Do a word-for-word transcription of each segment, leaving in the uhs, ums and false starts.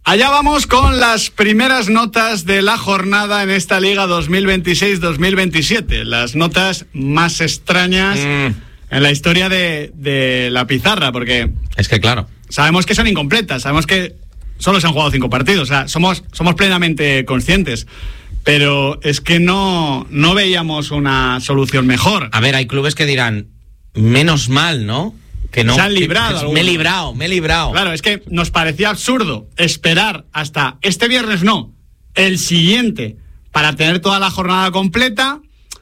Allá vamos con las primeras notas de la jornada en esta Liga dos mil veintiséis dos mil veintisiete. Las notas más extrañas mm. en la historia de, de la pizarra, porque... Es que claro. Sabemos que son incompletas, sabemos que solo se han jugado cinco partidos, o sea, somos, somos plenamente conscientes. Pero es que no, no veíamos una solución mejor. A ver, hay clubes que dirán, menos mal, ¿no? Que no, se han librado. Que, que me he librado, me he librado. Claro, es que nos parecía absurdo esperar hasta este viernes, no, el siguiente, para tener toda la jornada completa.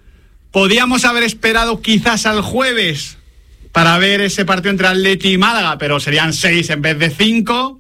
Podíamos haber esperado quizás al jueves para ver ese partido entre Atleti y Málaga, pero serían seis en vez de cinco.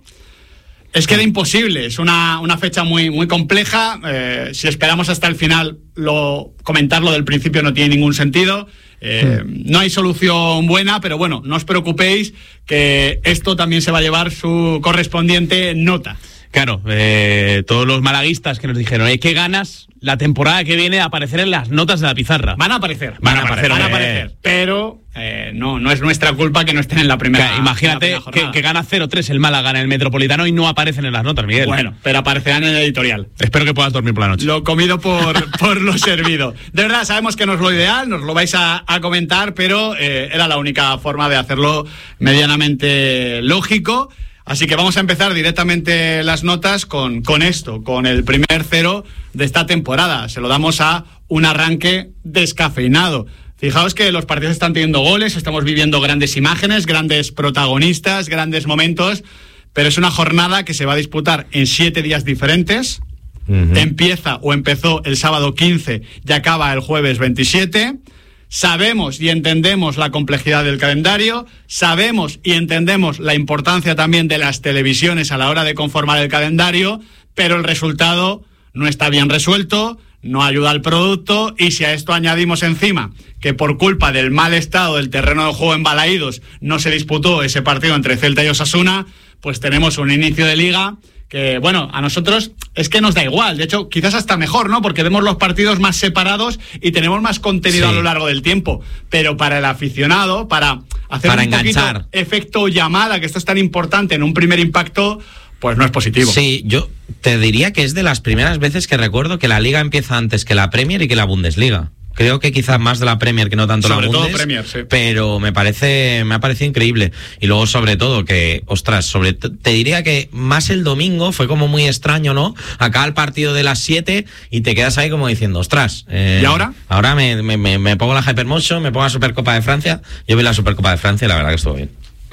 Es que era imposible, es una, una fecha muy, muy compleja. Eh, si esperamos hasta el final, lo, comentarlo del principio no tiene ningún sentido. Eh, sí. No hay solución buena, pero bueno, no os preocupéis que esto también se va a llevar su correspondiente nota. Claro, eh, todos los malaguistas que nos dijeron, ¿eh, qué ganas la temporada que viene de aparecer en las notas de la pizarra? Van a aparecer, van, van a aparecer, van a aparecer, eh. pero eh, no, no es nuestra culpa que no estén en la primera. Claro, imagínate la primera que, que gana cero tres el Málaga en el Metropolitano y no aparecen en las notas, Miguel. Bueno, pero aparecerán en el editorial. Espero que puedas dormir por la noche. Lo comido por, por lo servido. De verdad, sabemos que no es lo ideal, nos lo vais a, a comentar, pero eh, era la única forma de hacerlo medianamente lógico. Así que vamos a empezar directamente las notas con, con esto, con el primer cero de esta temporada. Se lo damos a un arranque descafeinado. Fijaos que los partidos están teniendo goles, estamos viviendo grandes imágenes, grandes protagonistas, grandes momentos, pero es una jornada que se va a disputar en siete días diferentes. Uh-huh. Empieza o empezó el sábado quince y acaba el jueves veintisiete. Sabemos y entendemos la complejidad del calendario, sabemos y entendemos la importancia también de las televisiones a la hora de conformar el calendario, pero el resultado no está bien resuelto, no ayuda al producto, y si a esto añadimos encima que por culpa del mal estado del terreno de juego en Balaídos no se disputó ese partido entre Celta y Osasuna, pues tenemos un inicio de liga que, bueno, a nosotros es que nos da igual, de hecho quizás hasta mejor, ¿no? Porque vemos los partidos más separados y tenemos más contenido sí. a lo largo del tiempo, pero para el aficionado, para hacer para un enganchar. poquito efecto llamada, que esto es tan importante en un primer impacto, pues no es positivo. Sí, yo te diría que es de las primeras veces que recuerdo que la Liga empieza antes que la Premier y que la Bundesliga. Creo que quizás más de la Premier que no tanto sobre la Bundes, todo Premier, sí. Pero me parece, me ha parecido increíble. Y luego sobre todo que, ostras, sobre te diría que más el domingo fue como muy extraño, ¿no? Acá el partido de las siete y te quedas ahí como diciendo, ostras. Eh, ¿Y ahora? Ahora me, me, me, me pongo la Hypermotion, me pongo la Supercopa de Francia. Yo vi la Supercopa de Francia y la verdad que estuvo bien.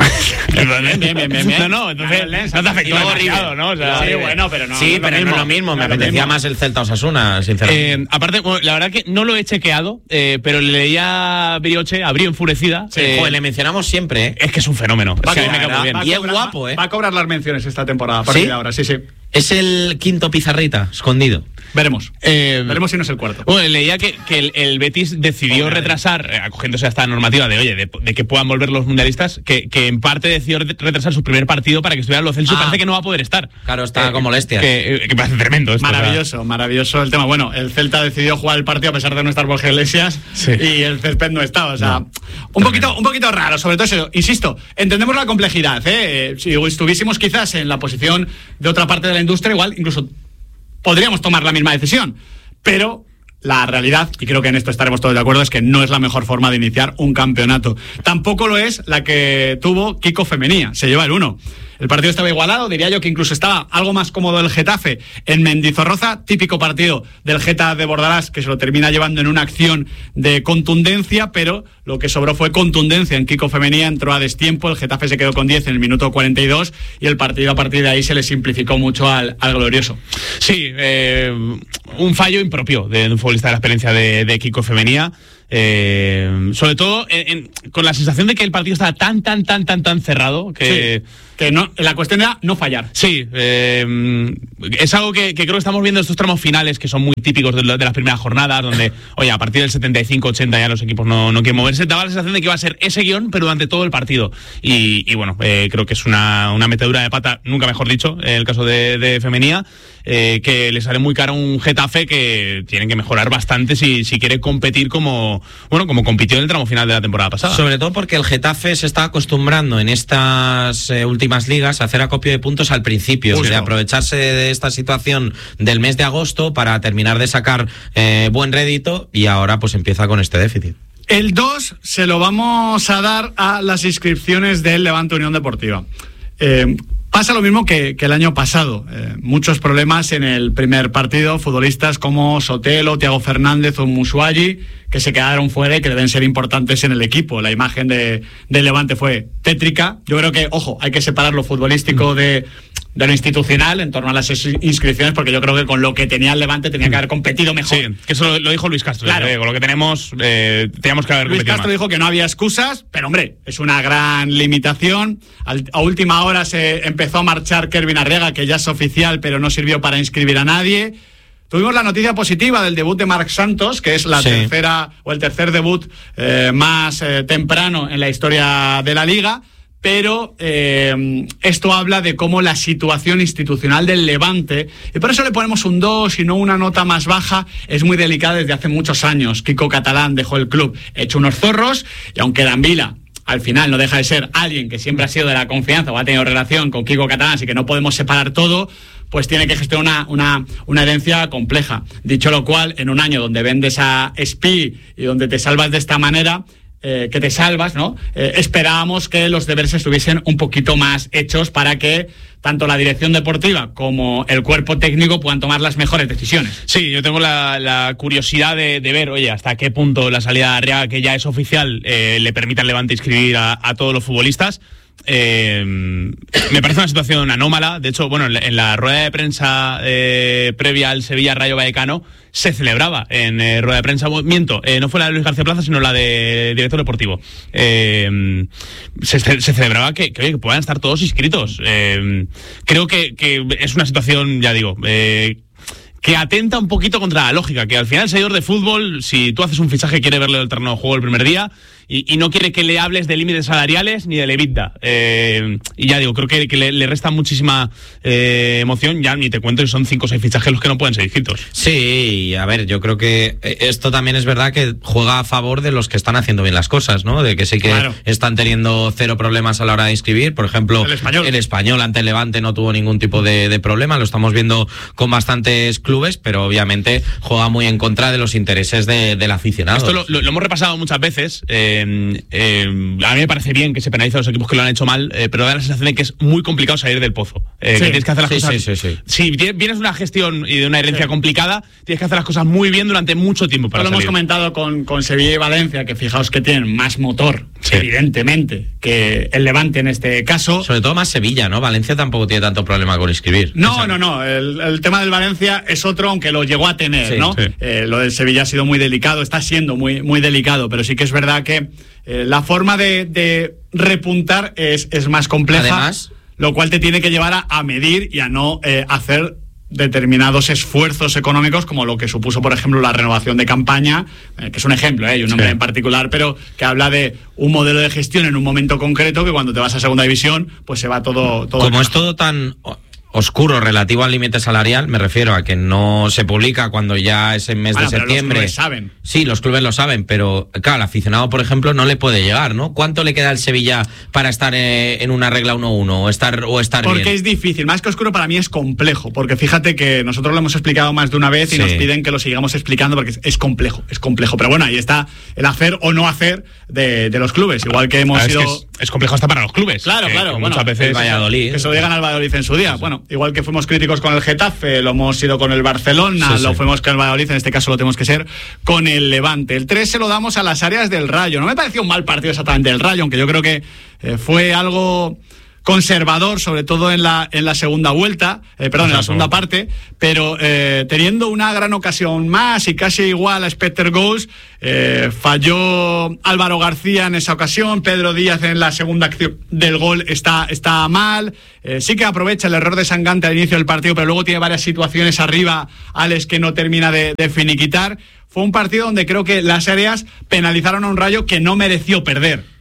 bien, bien, bien, bien. No, no, entonces no te afectó demasiado, ¿no? O sea, sí, bueno, pero no. Sí, no pero no es lo mismo. Me apetecía más el Celta Osasuna, sinceramente. Eh, aparte, bueno, la verdad que no lo he chequeado, eh, pero le leía a Brioche, a Brio enfurecida. Sí, eh, joder, le mencionamos siempre, ¿eh? Es que es un fenómeno. Va, es que a, me cae muy bien. va, y es cobrar, guapo, ¿eh? Va a cobrar las menciones esta temporada a partir ¿Sí? de ahora, sí, sí. Es el quinto pizarrita, escondido. Veremos. Eh, Veremos si no es el cuarto. Bueno, leía que, que el, el Betis decidió Joder. retrasar, eh, acogiéndose a esta normativa de, oye, de, de que puedan volver los mundialistas, que, que en parte decidió retrasar su primer partido para que estuvieran los Celso. Ah, parece que no va a poder estar. Claro, está eh, con molestias. Que, que parece tremendo esto. Maravilloso, o sea. maravilloso el tema. Bueno, el Celta decidió jugar el partido a pesar de no estar Borja Iglesias sí. y el césped no estaba. O sea, no. un, poquito, un poquito raro, sobre todo eso. Insisto, entendemos la complejidad. ¿eh? Si estuviésemos quizás en la posición de otra parte de la industria, igual incluso podríamos tomar la misma decisión. Pero la realidad, y creo que en esto estaremos todos de acuerdo, es que no es la mejor forma de iniciar un campeonato. Tampoco lo es la que tuvo Kiko Femenía, se lleva el uno. El partido estaba igualado, diría yo que incluso estaba algo más cómodo el Getafe en Mendizorroza, típico partido del Geta de Bordalás que se lo termina llevando en una acción de contundencia, pero lo que sobró fue contundencia en Kiko Femenía, entró a destiempo, el Getafe se quedó con diez en el minuto cuarenta y dos y el partido a partir de ahí se le simplificó mucho al, al glorioso. Sí, eh, un fallo impropio de un futbolista de la experiencia de, de Kiko Femenía. Eh, sobre todo en, en, con la sensación de que el partido estaba tan, tan, tan, tan, tan cerrado que... Sí, que no, la cuestión era no fallar. Sí, eh, es algo que, que creo que estamos viendo en estos tramos finales que son muy típicos de, de las primeras jornadas, donde, oye, a partir del setenta y cinco ochenta ya los equipos no, no quieren moverse. Daba la sensación de que iba a ser ese guión, pero durante todo el partido. Y, y bueno, eh, creo que es una, una metedura de pata, nunca mejor dicho, en el caso de, de Femenía, eh, que le sale muy caro un Getafe que tienen que mejorar bastante si, si quiere competir como, bueno, como compitió en el tramo final de la temporada pasada. Sobre todo porque el Getafe se está acostumbrando en estas eh, últimas últimas ligas, hacer acopio de puntos al principio, Justo. de aprovecharse de esta situación del mes de agosto para terminar de sacar eh, buen rédito, y ahora pues empieza con este déficit. El dos se lo vamos a dar a las inscripciones del Levante Unión Deportiva. Eh, pasa lo mismo que, que el año pasado. Eh, muchos problemas en el primer partido, futbolistas como Sotelo, Thiago Fernández o Mushuayi, que se quedaron fuera y que deben ser importantes en el equipo. La imagen de, de Levante fue tétrica. Yo creo que, ojo, hay que separar lo futbolístico de, de lo institucional en torno a las inscripciones, porque yo creo que con lo que tenía el Levante tenía que haber competido mejor. Sí, que eso lo, lo dijo Luis Castro. Claro. Eh, con lo que tenemos, eh, teníamos que haber Luis competido Castro más. dijo que no había excusas, pero hombre, es una gran limitación. Al, a última hora se empezó a marchar Kervin Arriaga, que ya es oficial, pero no sirvió para inscribir a nadie. Tuvimos la noticia positiva del debut de Marc Santos, que es la sí. tercera o el tercer debut eh, más eh, temprano en la historia de la Liga, pero eh, esto habla de cómo la situación institucional del Levante, y por eso le ponemos un dos y no una nota más baja, es muy delicada desde hace muchos años. Kiko Catalán dejó el club hecho unos zorros, y aunque Danvila al final no deja de ser alguien que siempre ha sido de la confianza o ha tenido relación con Kiko Catalán, así que no podemos separar todo, pues tiene que gestionar una, una, una herencia compleja. Dicho lo cual, en un año donde vendes a Spi y donde te salvas de esta manera, eh, que te salvas, ¿no? Eh, esperábamos que los deberes estuviesen un poquito más hechos para que tanto la dirección deportiva como el cuerpo técnico puedan tomar las mejores decisiones. Sí, yo tengo la, la curiosidad de, de ver, oye, hasta qué punto la salida de Arriaga, que ya es oficial, eh, le permite al Levante inscribir a, a todos los futbolistas. Eh, me parece una situación anómala. De hecho, bueno, en la, en la rueda de prensa eh, previa al Sevilla Rayo Vallecano se celebraba en eh, rueda de prensa, miento, eh, no fue la de Luis García Plaza, sino la de director deportivo. Eh, se, se celebraba que, que, oye, que puedan estar todos inscritos. Eh, creo que, que es una situación, ya digo, eh, que atenta un poquito contra la lógica, que al final el seguidor de fútbol, si tú haces un fichaje, quiere verle el terreno de juego el primer día y, y no quiere que le hables de límites salariales ni del EBITDA. Eh, y ya digo, creo que, que le, le resta muchísima eh, emoción. Ya ni te cuento que son cinco o seis fichajes los que no pueden ser inscritos. Sí, a ver, yo creo que esto también es verdad que juega a favor de los que están haciendo bien las cosas, ¿no? De que sí que claro. están teniendo cero problemas a la hora de inscribir. Por ejemplo, el español, el español ante el Levante no tuvo ningún tipo de, de problema. Lo estamos viendo con bastantes clubes, pero obviamente juega muy en contra de los intereses de, del aficionado. Esto lo, lo, lo hemos repasado muchas veces. Eh, eh, a mí me parece bien que se penalice a los equipos que lo han hecho mal, eh, pero da la sensación de que es muy complicado salir del pozo. Eh, sí. Que tienes que hacer las sí, cosas. Sí, sí, sí. Si vienes de una gestión y de una herencia sí. complicada, tienes que hacer las cosas muy bien durante mucho tiempo para Lo salir. hemos comentado con, con Sevilla y Valencia, que fijaos que tienen más motor, sí. evidentemente, que el Levante en este caso. Sobre todo más Sevilla, ¿no? Valencia tampoco tiene tanto problema con inscribir. No, Exacto. no, no. El, el tema del Valencia es otro, aunque lo llegó a tener, sí, ¿no? Sí. Eh, lo del Sevilla ha sido muy delicado, está siendo muy, muy delicado, pero sí que es verdad que eh, la forma de, de repuntar es, es más compleja. Además, lo cual te tiene que llevar a, a medir y a no eh, hacer determinados esfuerzos económicos, como lo que supuso, por ejemplo, la renovación de campaña, eh, que es un ejemplo, eh, y un nombre sí. en particular, pero que habla de un modelo de gestión en un momento concreto que cuando te vas a segunda división, pues se va todo... todo como es todo tan oscuro relativo al límite salarial, me refiero a que no se publica cuando ya es en mes bueno, de pero septiembre. Los clubes saben. Sí, los clubes lo saben, pero claro, el aficionado, por ejemplo, no le puede llegar, ¿no? ¿Cuánto le queda al Sevilla para estar eh, en una regla uno uno o estar, o estar Porque bien? es difícil, más que oscuro para mí es complejo, porque fíjate que nosotros lo hemos explicado más de una vez y sí. nos piden que lo sigamos explicando porque es, es complejo, es complejo, pero bueno, ahí está el hacer o no hacer de, de los clubes, igual que hemos Ah, sido... Es, que es, es complejo hasta para los clubes. Claro, que, claro, que bueno, muchas veces el Valladolid. Que se lo digan al Valladolid en su día. Bueno, igual que fuimos críticos con el Getafe, lo hemos sido con el Barcelona, sí, lo sí. fuimos con el Valladolid, en este caso lo tenemos que ser con el Levante. El tres se lo damos a las áreas del Rayo. No me pareció un mal partido exactamente del Rayo, aunque yo creo que eh, fue algo conservador, sobre todo en la en la segunda vuelta, eh, perdón, en la segunda parte, pero eh, teniendo una gran ocasión más y casi igual a Specter Goals, eh, falló Álvaro García en esa ocasión, Pedro Díaz en la segunda acción del gol está, está mal, eh, sí que aprovecha el error de Sangante al inicio del partido, pero luego tiene varias situaciones arriba, Alex, que no termina de, de finiquitar. Fue un partido donde creo que las áreas penalizaron a un Rayo que no mereció perder.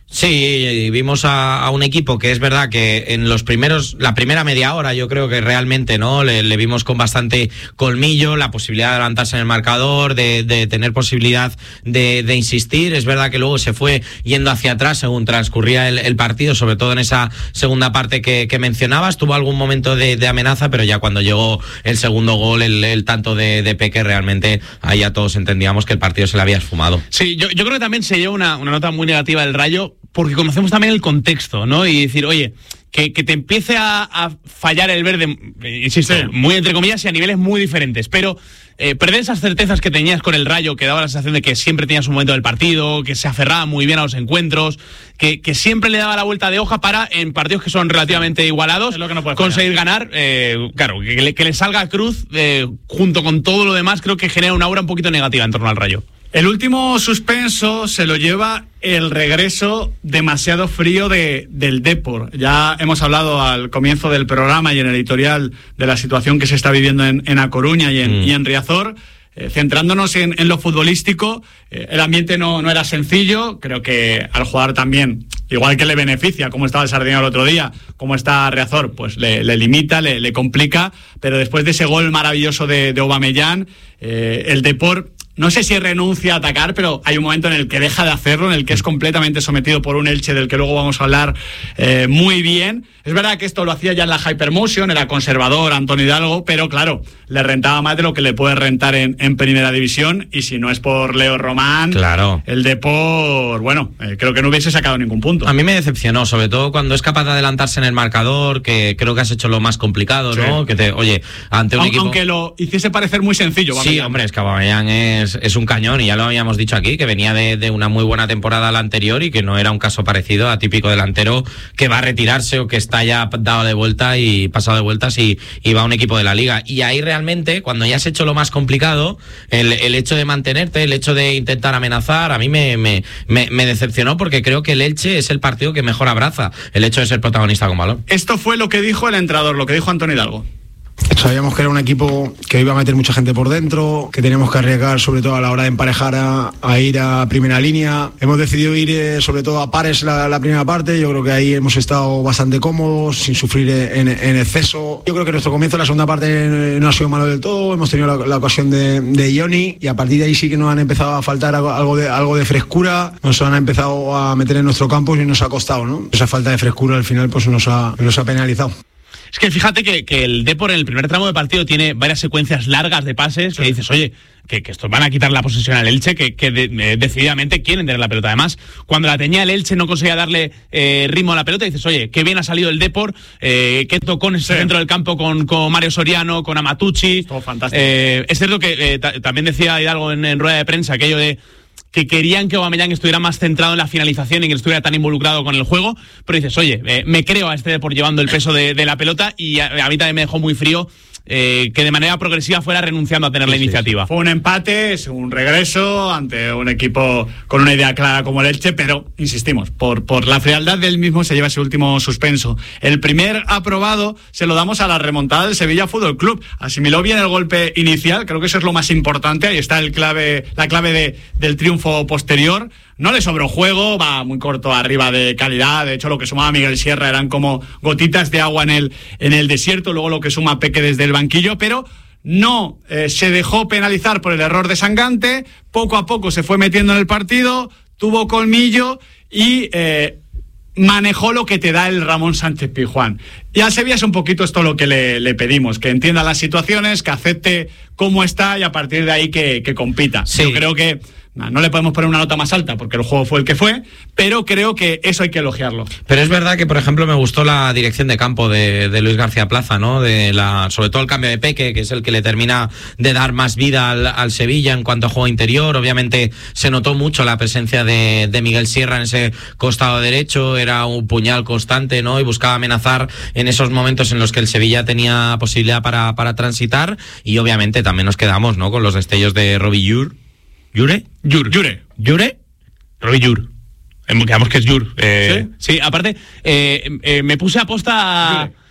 Sí, vimos a, a un equipo que es verdad que en los primeros, la primera media hora yo creo que realmente no le, le vimos con bastante colmillo, la posibilidad de adelantarse en el marcador, de, de tener posibilidad de, de insistir. Es verdad que luego se fue yendo hacia atrás según transcurría el, el partido, sobre todo en esa segunda parte que, que mencionabas. Tuvo algún momento de, de amenaza, pero ya cuando llegó el segundo gol, el, el tanto de, de Peque, realmente ahí ya todos entendíamos que el partido se le había esfumado. Sí, yo, yo creo que también se lleva una, una nota muy negativa del Rayo, porque conocemos también el contexto, ¿no? Y decir, oye, que, que te empiece a, a fallar el verde, insisto, sí, muy entre comillas y a niveles muy diferentes, pero eh, perder esas certezas que tenías con el Rayo, que daba la sensación de que siempre tenías un momento del partido, que se aferraba muy bien a los encuentros, que, que siempre le daba la vuelta de hoja para, en partidos que son relativamente igualados, no conseguir fallar. ganar, eh, claro, que le, que le salga a cruz, eh, junto con todo lo demás, creo que genera una aura un poquito negativa en torno al Rayo. El último suspenso se lo lleva el regreso demasiado frío de, del Depor. Ya hemos hablado al comienzo del programa y en el editorial de la situación que se está viviendo en, en A Coruña y en, mm. y en Riazor. Eh, centrándonos en, en lo futbolístico, eh, el ambiente no, no era sencillo. Creo que al jugador también, igual que le beneficia, como estaba el Sardinero el otro día, como está Riazor, pues le, le limita, le, le complica. Pero después de ese gol maravilloso de, de Aubameyang, eh, el Depor, no sé si renuncia a atacar, pero hay un momento en el que deja de hacerlo, en el que es completamente sometido por un Elche del que luego vamos a hablar eh, muy bien. Es verdad que esto lo hacía ya en la Hypermotion, era conservador Antonio Hidalgo, pero claro, le rentaba más de lo que le puede rentar en, en Primera División, y si no es por Leo Román, claro, el Depor, bueno, eh, creo que no hubiese sacado ningún punto. A mí me decepcionó, sobre todo cuando es capaz de adelantarse en el marcador, que creo que has hecho lo más complicado, sí, ¿no? Que te, oye, ante un Aun, equipo... Aunque lo hiciese parecer muy sencillo. Sí, Aubameyang. Hombre, es que Aubameyang es, es un cañón, y ya lo habíamos dicho aquí, que venía de, de una muy buena temporada la anterior y que no era un caso parecido a típico delantero que va a retirarse o que está ya dado de vuelta y pasado de vueltas y, y va a un equipo de la liga. Y ahí realmente, cuando ya has hecho lo más complicado, el, el hecho de mantenerte, el hecho de intentar amenazar, a mí me, me, me, me decepcionó, porque creo que el Elche es el partido que mejor abraza el hecho de ser protagonista con balón. Esto fue lo que dijo el entrenador, lo que dijo Antonio Hidalgo. Sabíamos que era un equipo que iba a meter mucha gente por dentro, que teníamos que arriesgar sobre todo a la hora de emparejar a, a ir a primera línea. Hemos decidido ir eh, sobre todo a pares la, la primera parte. Yo creo que ahí hemos estado bastante cómodos, sin sufrir en, en exceso. Yo creo que nuestro comienzo de la segunda parte no ha sido malo del todo. Hemos tenido la, la ocasión de, de Ioni, y a partir de ahí sí que nos han empezado a faltar algo, algo, de, algo de frescura. Nos han empezado a meter en nuestro campo y nos ha costado, ¿no? Esa falta de frescura al final pues nos ha, nos ha penalizado. Es que fíjate que, que el Depor en el primer tramo de partido tiene varias secuencias largas de pases, sí, que dices, oye, que, que estos van a quitar la posesión al Elche, que, que de, eh, decididamente quieren tener la pelota. Además, cuando la tenía el Elche no conseguía darle eh, ritmo a la pelota, dices, oye, qué bien ha salido el Depor, eh, qué tocones sí. dentro del campo con, con Mario Soriano, con Amatucci. Todo fantástico. Eh, es cierto que eh, ta- también decía Hidalgo en, en rueda de prensa aquello de que querían que Aubameyang estuviera más centrado en la finalización y que no estuviera tan involucrado con el juego, pero dices, oye, eh, me creo a este Depor llevando el peso de, de la pelota, y a, a mí también me dejó muy frío eh, que de manera progresiva fuera renunciando a tener sí, la iniciativa. Sí, sí. Fue un empate, es un regreso ante un equipo con una idea clara como el Elche, pero insistimos, por, por la frialdad del mismo se lleva ese último suspenso. El primer aprobado se lo damos a la remontada del Sevilla Fútbol Club. Asimiló bien el golpe inicial, creo que eso es lo más importante, ahí está el clave, la clave de, del triunfo posterior. No le sobró juego, va muy corto arriba de calidad. De hecho, lo que sumaba Miguel Sierra eran como gotitas de agua en el, en el desierto. Luego lo que suma Peque desde el banquillo, pero no eh, se dejó penalizar por el error de Sangante. Poco a poco se fue metiendo en el partido, tuvo colmillo y eh, manejó lo que te da el Ramón Sánchez Pizjuán. Y al Sevilla es un poquito esto lo que le, le pedimos, que entienda las situaciones, que acepte cómo está y a partir de ahí que, que compita. Sí. Yo creo que no le podemos poner una nota más alta porque el juego fue el que fue, pero creo que eso hay que elogiarlo. Pero es verdad que, por ejemplo, me gustó la dirección de campo de, de Luis García Plaza, ¿no? De la, sobre todo el cambio de Peque, que es el que le termina de dar más vida al, al Sevilla en cuanto a juego interior. Obviamente se notó mucho la presencia de, de Miguel Sierra en ese costado derecho, era un puñal constante, ¿no? Y buscaba amenazar en esos momentos en los que el Sevilla tenía posibilidad para, para transitar, y obviamente también nos quedamos, ¿no? Con los destellos de Robbie Jur. ¿Jure? Jur. Jure. ¿Jure? Robbie Jur. Quedamos que es Jur. Eh, ¿Sí? Sí, aparte, eh, eh, me puse a posta a,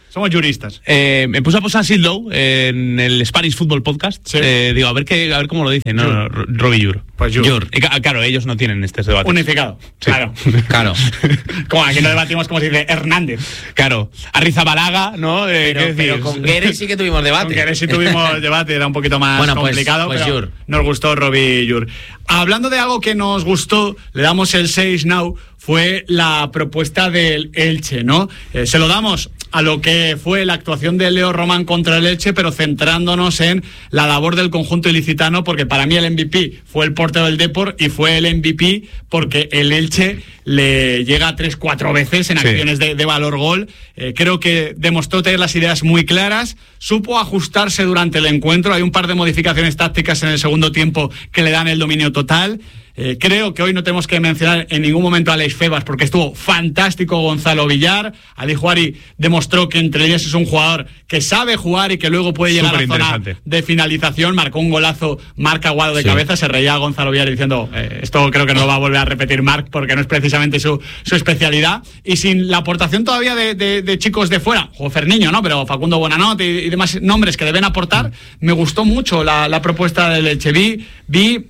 Somos juristas. Eh, me puse a posar Sid Lowe en el Spanish Football Podcast. Sí. Eh, digo, a ver qué, a ver cómo lo dicen. No, no, Robbie Jur. Pues Jur. Jur. Y, claro, ellos no tienen este debate. Unificado. Sí. Claro. Claro. Como aquí no debatimos como se dice Hernández. Claro. Arrizabalaga, ¿no? Eh, Pero, ¿qué pero decir? con Guedes sí que tuvimos debate. Aunque a ver si tuvimos debate, era un poquito más Bueno, pues- complicado, pues pero Jur. nos gustó Robbie Jur. Hablando de algo que nos gustó, le damos el seis now, fue la propuesta del Elche, ¿no? Eh, se lo damos a lo que fue la actuación de Leo Román contra el Elche, pero centrándonos en la labor del conjunto ilicitano, porque para mí el M V P fue el portero del Depor y fue el M V P porque el Elche le llega tres, cuatro veces en Sí. acciones de, de valor gol. Eh, creo que demostró tener las ideas muy claras, supo ajustarse durante el encuentro, hay un par de modificaciones tácticas en el segundo tiempo que le dan el dominio total. Eh, creo que hoy no tenemos que mencionar en ningún momento a Aleix Febas porque estuvo fantástico Gonzalo Villar. Ali Juari demostró que entre ellos es un jugador que sabe jugar y que luego puede llegar a la zona Superinteresante. de finalización. Marcó un golazo, marca Aguado de Sí. cabeza. Se reía Gonzalo Villar diciendo eh, esto creo que no lo va a volver a repetir Marc porque no es precisamente su, su especialidad. Y sin la aportación todavía de, de, de chicos de fuera, o Ferniño, ¿no? Pero Facundo Buenanote y, y demás nombres que deben aportar, me gustó mucho la, la propuesta del Elche. Vi, vi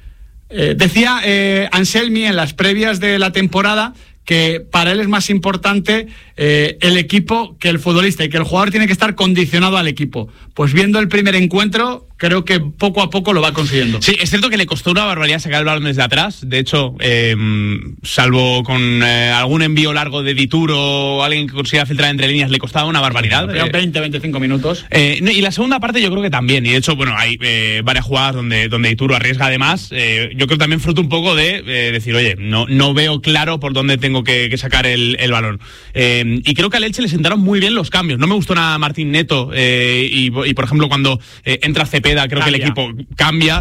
Eh, decía eh, Anselmi en las previas de la temporada que para él es más importante eh, el equipo que el futbolista y que el jugador tiene que estar condicionado al equipo. Pues viendo el primer encuentro, creo que poco a poco lo va consiguiendo. Sí, es cierto que le costó una barbaridad sacar el balón desde atrás. De hecho, eh, salvo con eh, algún envío largo de Dituro o alguien que consiga filtrar entre líneas, le costaba una barbaridad. Creo Eh, veinte, veinticinco minutos. Eh, no, y la segunda parte yo creo que también, y de hecho, bueno, hay eh, varias jugadas donde, donde Ituro arriesga además, eh, yo creo que también fruto un poco de eh, decir, oye, no, no veo claro por dónde tengo que, que sacar el, el balón. Eh, y creo que al Elche le sentaron muy bien los cambios. No me gustó nada Martín Neto, eh, y, y por ejemplo cuando eh, entra Cepeda, creo Cambia. que el equipo cambia.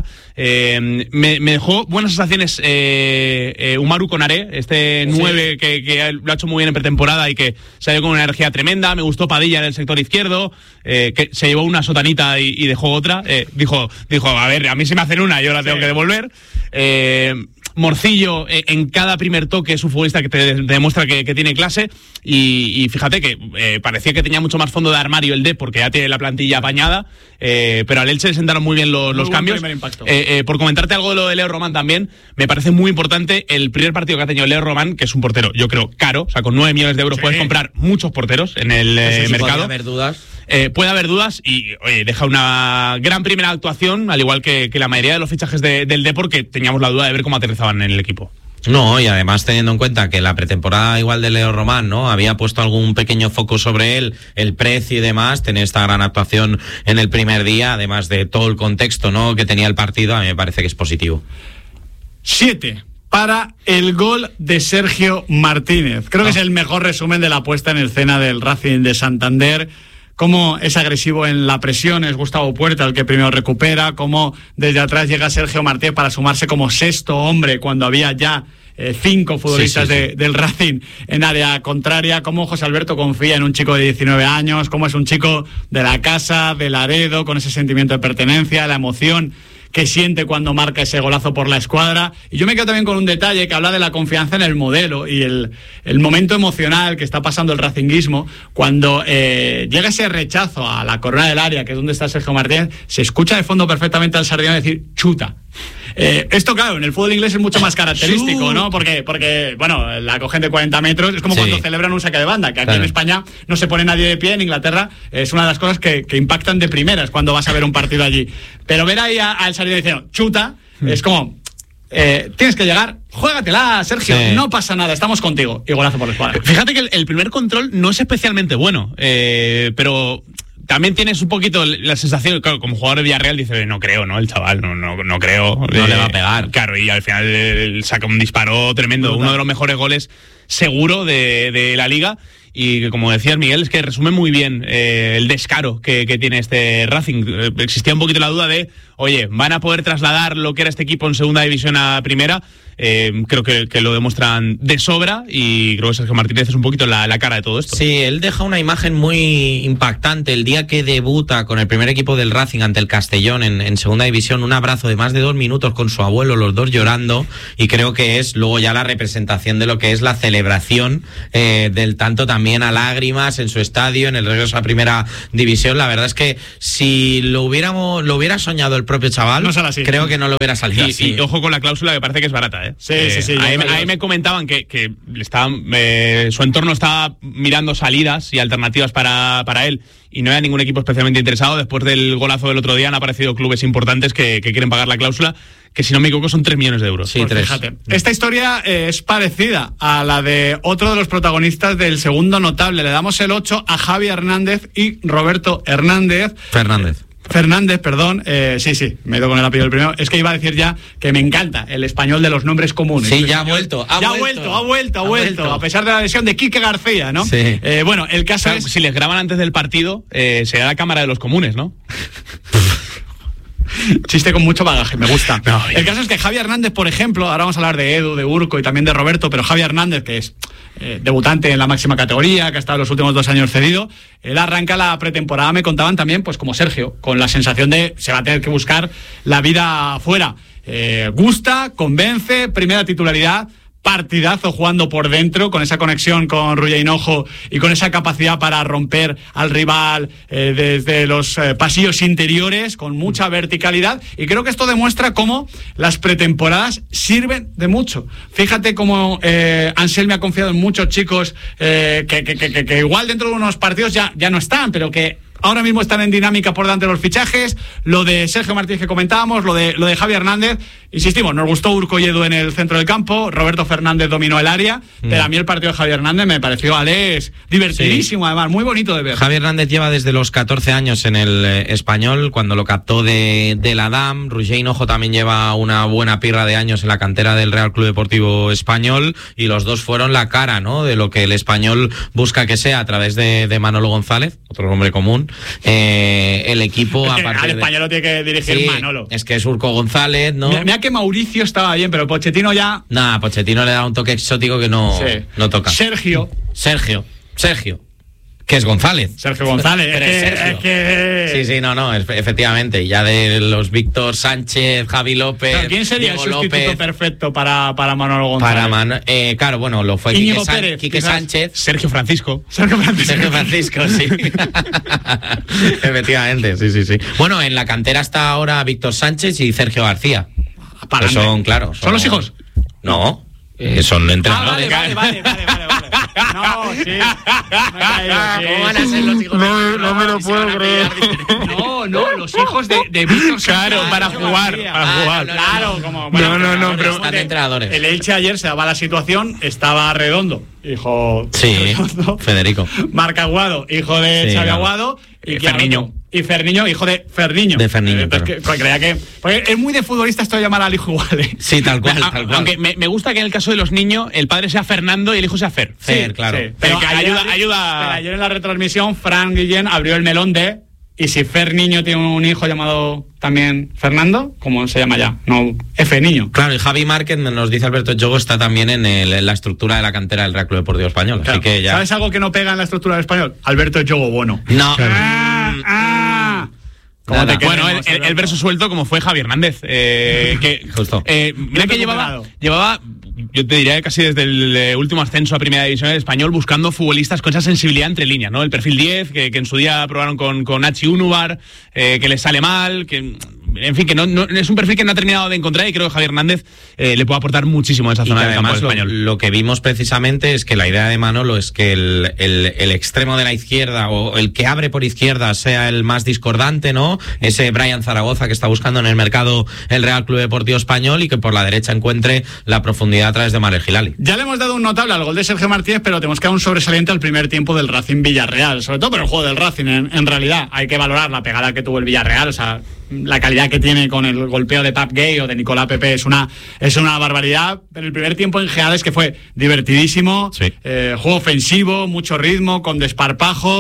Eh, me, me dejó buenas sensaciones eh, eh, Umaru Konaré, este Sí. nueve que, que lo ha hecho muy bien en pretemporada y que salió con una energía tremenda. Me gustó Padilla en el sector izquierdo, eh, que se llevó una sotanita y, y dejó otra. Eh, dijo, dijo, a ver, a mí se me hacen una, yo la tengo Sí. que devolver. Eh, Morcillo, eh, en cada primer toque es un futbolista que te, te demuestra que, que tiene clase y, y fíjate que eh, parecía que tenía mucho más fondo de armario el D porque ya tiene la plantilla apañada, eh, pero al Elche le sentaron muy bien los, Muy los buen cambios. primer impacto. Eh, eh, por comentarte algo de lo de Leo Román también, me parece muy importante el primer partido que ha tenido Leo Román, que es un portero, yo creo, caro, o sea, con nueve millones de euros Sí. puedes comprar muchos porteros en el eh, Sí, sí, mercado. podría haber dudas. Eh, puede haber dudas y oye, deja una gran primera actuación, al igual que, que la mayoría de los fichajes de- del Depor, que teníamos la duda de ver cómo aterrizaban en el equipo. No, y además teniendo en cuenta que la pretemporada igual de Leo Román, ¿no? Había puesto algún pequeño foco sobre él, el precio y demás, tener esta gran actuación en el primer día, además de todo el contexto, ¿no? Que tenía el partido, a mí me parece que es positivo. Siete para el gol de Sergio Martínez. Creo que es el mejor resumen de la puesta en escena del Racing de Santander. Cómo es agresivo en la presión, es Gustavo Puerta el que primero recupera, cómo desde atrás llega Sergio Martínez para sumarse como sexto hombre cuando había ya eh, cinco futbolistas Sí, sí, sí. de- del Racing en área contraria, cómo José Alberto confía en un chico de diecinueve años, cómo es un chico de la casa, de Laredo, con ese sentimiento de pertenencia, la emoción que siente cuando marca ese golazo por la escuadra. Y yo me quedo también con un detalle que habla de la confianza en el modelo y el, el momento emocional que está pasando el racinguismo cuando eh, llega ese rechazo a la corona del área, que es donde está Sergio Martínez, se escucha de fondo perfectamente al sardinero decir chuta. Eh, esto, claro, en el fútbol inglés es mucho más característico, ¿no? Porque, porque bueno, la cogen de cuarenta metros, es como Sí. cuando celebran un saque de banda, que aquí Claro. en España no se pone nadie de pie, en Inglaterra es una de las cosas que, que impactan de primeras cuando vas a ver un partido allí. Pero ver ahí a- al sardinero diciendo chuta, es como... Eh, tienes que llegar, juégatela, Sergio, Sí. no pasa nada, estamos contigo. Y golazo por la escuadra. Fíjate que el, el primer control no es especialmente bueno, eh, pero también tienes un poquito la sensación, claro, como jugador de Villarreal dice, no creo, ¿no? El chaval, no, no, no creo. No le va a pegar. Claro, y al final eh, saca un disparo tremendo, Brutal. uno de los mejores goles seguro de, de la liga. Y que, como decías, Miguel, es que resume muy bien eh, el descaro que, que tiene este Racing. Eh, existía un poquito la duda de, oye, ¿van a poder trasladar lo que era este equipo en segunda división a primera? eh, creo que, que lo demuestran de sobra y creo que Sergio Martínez es un poquito la, la cara de todo esto. Sí, él deja una imagen muy impactante el día que debuta con el primer equipo del Racing ante el Castellón en, en segunda división, un abrazo de más de dos minutos con su abuelo, los dos llorando, y creo que es luego ya la representación de lo que es la celebración eh, del tanto también a lágrimas en su estadio, en el regreso a primera división. La verdad es que si lo hubiéramos lo hubiera soñado el propio chaval, no sale así. Creo que no lo hubiera salido y, así. Y ojo con la cláusula, que parece que es barata, ¿eh? Sí, eh, sí, sí. Ahí, ahí me comentaban que, que estaban, eh, su entorno estaba mirando salidas y alternativas para, para él, y no hay ningún equipo especialmente interesado. Después del golazo del otro día han aparecido clubes importantes que, que quieren pagar la cláusula, que si no me equivoco son tres millones de euros. Sí, pues tres. Fíjate, esta historia eh, es parecida a la de otro de los protagonistas del segundo notable. Le damos el ocho a Javi Hernández y Roberto Hernández. Fernández. Fernández, perdón, eh, sí, sí, me he ido con el apellido del primero. Es que iba a decir ya que me encanta el español de los nombres comunes. Sí, ya ha vuelto, ha ya vuelto, ha vuelto, ha vuelto, ha vuelto, vuelto. a pesar de la lesión de Quique García, ¿no? Sí. Eh, bueno, el caso Claro, es... si les graban antes del partido, eh, será la Cámara de los Comunes, ¿no? Chiste con mucho bagaje, me gusta. No, el caso es que Javi Hernández, por ejemplo, ahora vamos a hablar de Edu, de Urco y también de Roberto, pero Javi Hernández, que es eh, debutante en la máxima categoría, que ha estado los últimos dos años cedido, él arranca la pretemporada, me contaban también, pues como Sergio, con la sensación de se va a tener que buscar la vida afuera. Eh, gusta, convence, primera titularidad, partidazo jugando por dentro, con esa conexión con Rulla Hinojo y con esa capacidad para romper al rival eh, desde los eh, pasillos interiores, con mucha verticalidad, y creo que esto demuestra cómo las pretemporadas sirven de mucho. Fíjate cómo eh, Anselmi ha confiado en muchos chicos eh, que, que, que, que igual dentro de unos partidos ya, ya no están, pero que ahora mismo están en dinámica por delante de los fichajes. Lo de Sergio Martínez que comentábamos, lo de, lo de Javi Hernández. Insistimos, nos gustó Urco y Edu en el centro del campo, Roberto Fernández dominó el área, mm. pero a mí el partido de Javi Hernández me pareció, Alex, divertidísimo, sí. Además, muy bonito de ver. Javi Hernández lleva desde los catorce años en el eh, Español, cuando lo captó de, de la D A M. Roger Hinojo también lleva una buena pirra de años en la cantera del Real Club Deportivo Español, y los dos fueron la cara, ¿no?, de lo que el Español busca que sea a través de, de Manolo González, otro nombre común. Eh, el equipo a partir al español lo tiene que dirigir sí, Manolo. Es que es Urco González, ¿no? Mira, mira que Mauricio estaba bien, pero Pochettino ya... Nah, Pochettino le da un toque exótico que no, sí. no toca. Sergio. Sergio. Sergio. Que es González. Sergio González. Pero es, que, Sergio. es que... Sí, sí, no, no, efectivamente. Y ya de los Víctor Sánchez, Javi López. Claro, ¿quién sería Diego el sustituto López, perfecto para, para Manolo González? Para Man, eh, claro, bueno, lo fue Íñigo Quique, Pérez, San, Quique quizás. Sánchez. Sergio Francisco. Sergio Francisco. Sergio Francisco, sí. Efectivamente, sí, sí, sí. Bueno, en la cantera está ahora Víctor Sánchez y Sergio García. Para son, claro. ¿Son los hijos? No. Eh, son entrenadores. Ah, vale, vale, vale, vale, vale, vale. No, sí. Me he caído, sí. ¿Cómo van a ser los hijos? No, de no me lo puedo creer. No, no, los hijos de, de Víctor Sánchez. Claro, para Sergio jugar, García. para Ah, jugar. Claro, como... No, no, no, pero- Están de entrenadores. El Elche ayer se daba la situación, estaba Redondo, hijo Sí, Redondo. Federico. Marc Aguado, hijo de Sí, Xavi claro. Aguado. Y claro, Ferniño. Y Ferniño, hijo de Ferniño. De Ferniño, Eh, pues claro. que- pues creía que... Porque es muy de futbolista esto de llamar al hijo igual, ¿eh? Sí, tal cual, A- tal cual. Aunque me, me gusta que en el caso de los niños el padre sea Fernando y el hijo sea Fer. Fer, claro. Pero Que ayer, ayuda- ayuda- pero ayer en la retransmisión, Fran Guillén abrió el melón de... Y si Fer Niño tiene un hijo llamado también Fernando, ¿cómo se llama ya? No, F Niño. Claro, y Javi Márquez, nos dice Alberto Yogo, está también en, el- en la estructura de la cantera del Real Club Deportivo Español. Claro. Así que ya. ¿Sabes algo que no pega en la estructura del español? Alberto Yogo Bono. No. Ah, ah. ¿Cómo Nada. te Bueno, el, queremos, el- el Alberto? verso suelto como fue Javi Hernández. Eh, que, Justo. eh, mira Bien que llevaba, recuperado. llevaba, yo te diría que casi desde el eh, último ascenso a Primera División del Español, buscando futbolistas con esa sensibilidad entre líneas, ¿no? El perfil diez, que, que en su día probaron con, con Hachi Unubar, eh, que les sale mal, que... En fin, que no, no es un perfil que no ha terminado de encontrar, y creo que Javier Hernández eh, le puede aportar muchísimo a esa Y zona que del campo además lo, español. lo que vimos precisamente es que la idea de Manolo es que el, el, el extremo de la izquierda o el que abre por izquierda sea el más discordante, ¿no? Ese Brian Zaragoza que está buscando en el mercado el Real Club Deportivo Español, y que por la derecha encuentre la profundidad a través de Marel Hilali. Ya le hemos dado un notable al gol de Sergio Martínez, pero tenemos que dar un sobresaliente al primer tiempo del Racing Villarreal, sobre todo por el juego del Racing. En, en realidad hay que valorar la pegada que tuvo el Villarreal, o sea, la calidad que tiene con el golpeo de Pap Gay o de Nicolás Pepe es una, es una barbaridad. Pero el primer tiempo en Geades, que fue divertidísimo, Sí. eh, juego ofensivo, mucho ritmo, con desparpajo.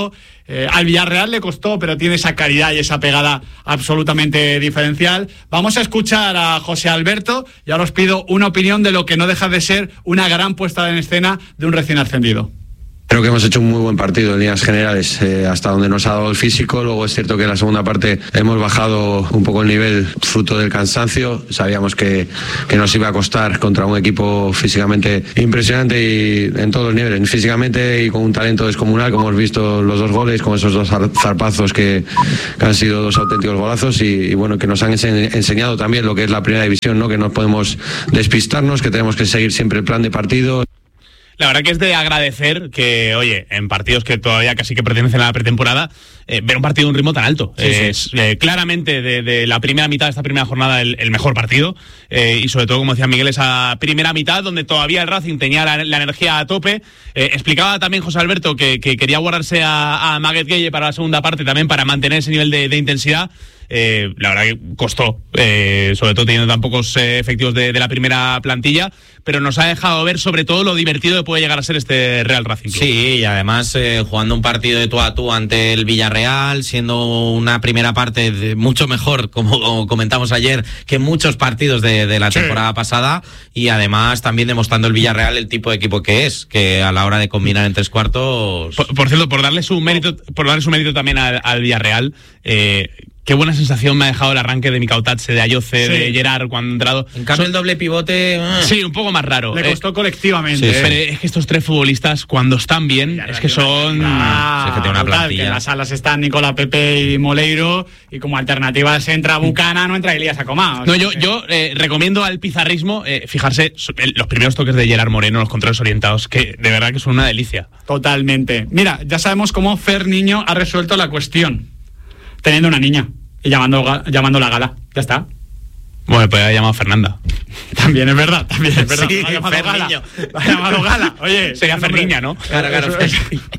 Eh, al Villarreal le costó, pero tiene esa calidad y esa pegada absolutamente diferencial. Vamos a escuchar a José Alberto y ahora os pido una opinión de lo que no deja de ser una gran puesta en escena de un recién ascendido. Creo que hemos hecho un muy buen partido en líneas generales, eh, hasta donde nos ha dado el físico. Luego es cierto que en la segunda parte hemos bajado un poco el nivel fruto del cansancio. Sabíamos que, que nos iba a costar contra un equipo físicamente impresionante y en todos los niveles, físicamente y con un talento descomunal, como hemos visto los dos goles, con esos dos zarpazos que, que han sido dos auténticos golazos y, y bueno, que nos han enseñado también lo que es la primera división, ¿no? Que no podemos despistarnos, que tenemos que seguir siempre el plan de partido. La verdad que es de agradecer que, oye, en partidos que todavía casi que pertenecen a la pretemporada, eh, ver un partido de un ritmo tan alto. Sí, eh, sí. Es eh, claramente de, de la primera mitad de esta primera jornada el, el mejor partido eh, y sobre todo, como decía Miguel, esa primera mitad donde todavía el Racing tenía la, la energía a tope. Eh, explicaba también José Alberto que, que quería guardarse a, a Maguette Gueye para la segunda parte también para mantener ese nivel de, de intensidad. Eh, la verdad que costó, eh, sobre todo teniendo tan pocos eh, efectivos de, de la primera plantilla, pero nos ha dejado ver sobre todo lo divertido que puede llegar a ser este Real Racing Club. Sí, y además eh, jugando un partido de tú a tú ante el Villarreal, siendo una primera parte de mucho mejor, como, como comentamos ayer, que muchos partidos de, de la sí. temporada pasada, y además también demostrando el Villarreal el tipo de equipo que es, que a la hora de combinar en tres cuartos... Por, por cierto, por darle su mérito, por darle su mérito también al, al Villarreal, eh, qué buena sensación me ha dejado el arranque de Mikautatse, de Ayoce, sí. de Gerard cuando ha entrado. En cambio, Son... el doble pivote... Uh... Sí, un poco más raro. Le costó eh, colectivamente. Sí, sí. Pero es que estos tres futbolistas, cuando están bien, es que son... Ah, sí, es que tiene una plantilla. Que en las salas están Nicola Pepe y Moleiro, y como alternativas entra Bucana, no entra Elías Acomá. No, yo, yo eh, recomiendo al pizarrismo eh, fijarse los primeros toques de Gerard Moreno, los controles orientados, que de verdad que son una delicia. Totalmente. Mira, ya sabemos cómo Fer Niño ha resuelto la cuestión. Teniendo una niña y llamando, llamando la Gala. Ya está. Bueno, pues ha llamado Fernanda. También es verdad, también es verdad. Sí, ha llamado Fer Gala. Niño. Ha llamado Gala. Oye, sería Ferniña, ¿no? Claro, claro. Es,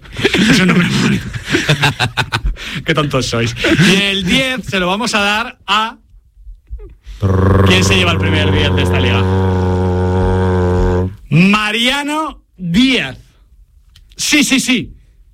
es un nombre bonito. Qué tontos sois. Y el diez se lo vamos a dar a... ¿Quién se lleva el primer diez de esta liga? Mariano Díaz. Sí, sí, sí.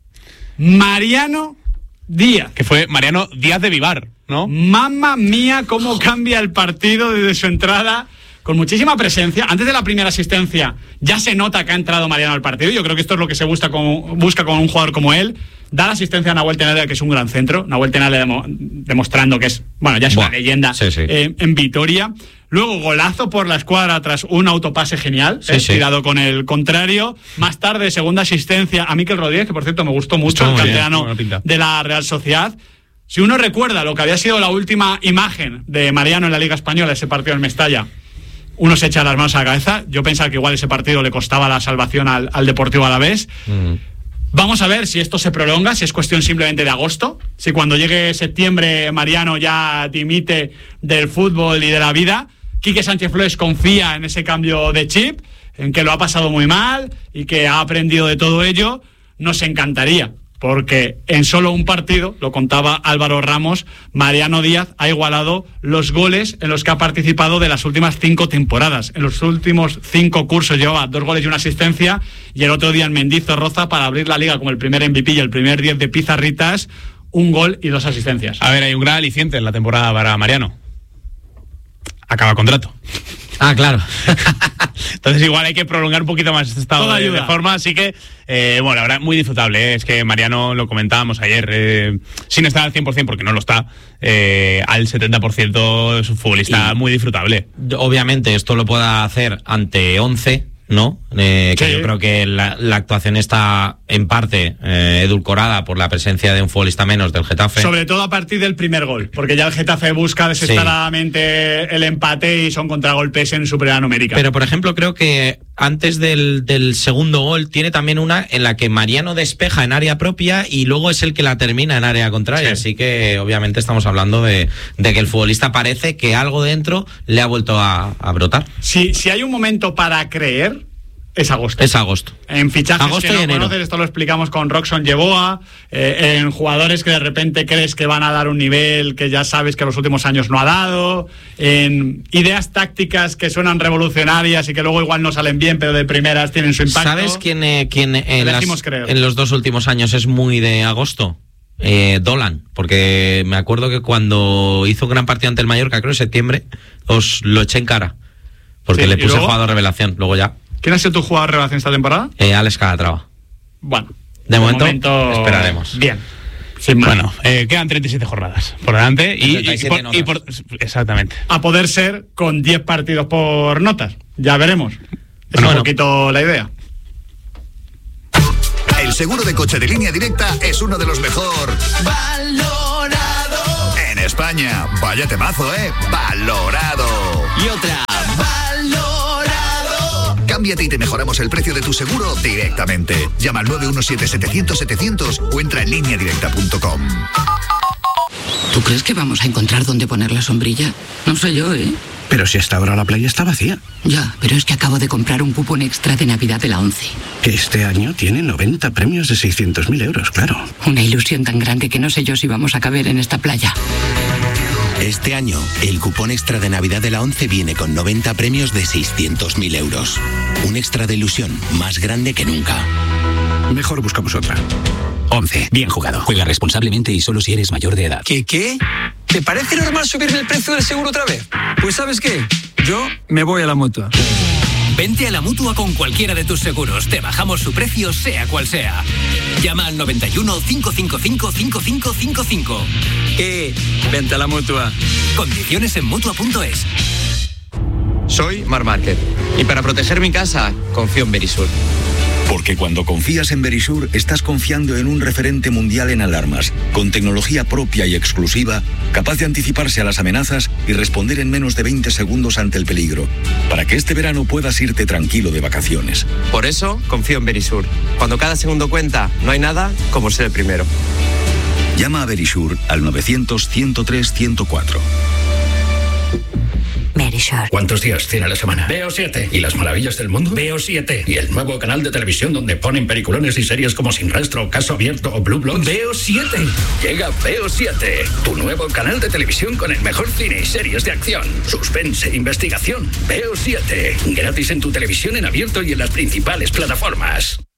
Mariano Díaz. Que fue Mariano Díaz de Vivar, ¿no? Mamma mía, cómo cambia el partido desde su entrada, con muchísima presencia. Antes de la primera asistencia ya se nota que ha entrado Mariano al partido. Yo creo que esto es lo que se busca con, busca con un jugador como él. Da la asistencia a Nahuel Tenale, que es un gran centro. Nahuel Tenale demo, demostrando que es, bueno, ya es Buah, una leyenda sí, sí. Eh, en Vitoria. Luego golazo por la escuadra tras un autopase genial, sí, eh, sí. tirado con el contrario. Más tarde, segunda asistencia a Mikel Rodríguez, que por cierto me gustó mucho, el canterano de la Real Sociedad. Si uno recuerda lo que había sido la última imagen de Mariano en la Liga Española, ese partido en Mestalla, uno se echa las manos a la cabeza. Yo pensaba que igual ese partido le costaba la salvación al, al Deportivo Alavés. Mm. Vamos a ver si esto se prolonga, si es cuestión simplemente de agosto, si cuando llegue septiembre Mariano ya dimite del fútbol y de la vida. Quique Sánchez Flores confía en ese cambio de chip, en que lo ha pasado muy mal y que ha aprendido de todo ello. Nos encantaría, porque en solo un partido, lo contaba Álvaro Ramos, Mariano Díaz ha igualado los goles en los que ha participado de las últimas cinco temporadas. En los últimos cinco cursos llevaba dos goles y una asistencia, y el otro día en Mendizorroza, para abrir la liga como el primer M V P y el primer diez de Pizarritas, un gol y dos asistencias. A ver, hay un gran aliciente en la temporada para Mariano. Acaba contrato. Ah, claro. Entonces igual hay que prolongar un poquito más este estado de, de forma, así que, eh, bueno, la verdad, muy disfrutable, ¿eh? Es que Mariano, lo comentábamos ayer, eh, sin estar al cien por ciento, porque no lo está, eh, al setenta por ciento es un futbolista y muy disfrutable. Obviamente esto lo pueda hacer ante once, ¿no? Eh, que sí. Yo creo que la, la actuación está en parte eh, edulcorada por la presencia de un futbolista menos del Getafe. Sobre todo a partir del primer gol, porque ya el Getafe busca desesperadamente sí. el empate y son contragolpes en superioridad numérica. Pero, por ejemplo, creo que antes del, del segundo gol tiene también una en la que Mariano despeja en área propia y luego es el que la termina en área contraria. Sí. Así que, obviamente, estamos hablando de, de que el futbolista parece que algo dentro le ha vuelto a, a brotar. Si, si hay un momento para creer, es agosto. Es agosto. En fichajes agosto que no y enero. conoces, esto lo explicamos con Roxon Yeboah, eh, en jugadores que de repente crees que van a dar un nivel que ya sabes que los últimos años no ha dado, en ideas tácticas que suenan revolucionarias y que luego igual no salen bien, pero de primeras tienen su impacto. ¿Sabes quién, eh, quién en, las, en los dos últimos años es muy de agosto? Eh, Dolan, porque me acuerdo que cuando hizo un gran partido ante el Mallorca, creo en septiembre, os lo eché en cara. Porque Sí, le ¿y puse luego? jugador revelación, luego ya. ¿Quién ha sido tu jugador de revelación esta temporada? Eh, Alex Calatrava. Bueno, De momento, esperaremos. Bien. Sin más. Bueno, eh, quedan treinta y siete jornadas por delante y, treinta y y siete por, y por- exactamente. A poder ser con diez partidos por notas. Ya veremos. Es Bueno, un bueno. poquito la idea. El seguro de coche de Línea Directa es uno de los mejor valorado en España. Vaya temazo, ¿eh? Valorado. Y otra, valorado. Cámbiate y te mejoramos el precio de tu seguro directamente. Llama al nueve uno siete setecientos setecientos o entra en línea directa punto com. ¿Tú crees que vamos a encontrar dónde poner la sombrilla? No sé yo, ¿eh? Pero si hasta ahora la playa está vacía. Ya, pero es que acabo de comprar un cupón extra de Navidad de la ONCE. Este año tiene noventa premios de seiscientos mil euros, claro. Una ilusión tan grande que no sé yo si vamos a caber en esta playa. Este año, el cupón extra de Navidad de la ONCE viene con noventa premios de seiscientos mil euros. Un extra de ilusión más grande que nunca. Mejor buscamos otra. once. Bien jugado. Juega responsablemente y solo si eres mayor de edad. ¿Qué qué? ¿Te parece normal subirme el precio del seguro otra vez? Pues ¿sabes qué? Yo me voy a la Mutua. Vente a la Mutua con cualquiera de tus seguros. Te bajamos su precio, sea cual sea. Llama al noventa y uno, cinco cinco cinco, cinco cinco cinco cinco. ¿Qué? Vente a la Mutua. Condiciones en Mutua punto es. Soy Mar Márquez y para proteger mi casa confío en Verisur. Porque cuando confías en Verisur, estás confiando en un referente mundial en alarmas, con tecnología propia y exclusiva, capaz de anticiparse a las amenazas y responder en menos de veinte segundos ante el peligro, para que este verano puedas irte tranquilo de vacaciones. Por eso confío en Verisur. Cuando cada segundo cuenta, no hay nada como ser el primero. Llama a Verisur al novecientos, ciento tres, ciento cuatro. Verisur. ¿Cuántos días tiene la semana? Veo siete. ¿Y las maravillas del mundo? Veo siete. ¿Y el nuevo canal de televisión donde ponen peliculones y series como Sin Rastro, Caso Abierto o Blue Bloods? Veo siete. Llega Veo siete, tu nuevo canal de televisión con el mejor cine y series de acción, suspense e investigación. Veo siete. Gratis en tu televisión en abierto y en las principales plataformas.